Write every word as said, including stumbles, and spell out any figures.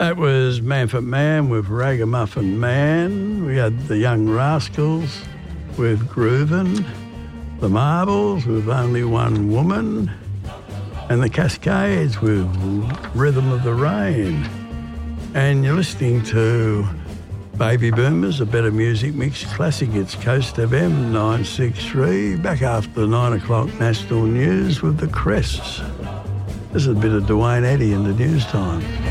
That was Manfred Mann with Ragamuffin Man. We had the Young Rascals with Groovin', the Marbles with Only One Woman, and the Cascades with Rhythm of the Rain. And you're listening to Baby Boomers, a Better Music Mix Classic. It's Coast F M nine sixty-three, back after the nine o'clock national news with the Crests. This is a bit of Dwayne Eddy in the news time.